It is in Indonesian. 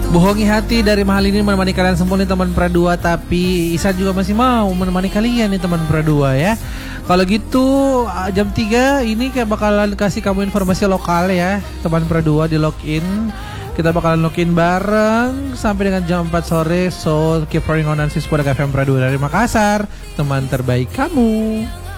Bohongi hati dari mahal ini menemani kalian semua nih teman Pradua. Tapi Isan juga masih mau menemani kalian nih teman Pradua ya. Kalau gitu jam 3 ini kayak bakalan kasih kamu informasi lokal ya teman Pradua di login. Kita bakalan login bareng sampai dengan jam 4 sore. So keep rolling on Ansis pada KFM Pradua dari Makassar, teman terbaik kamu.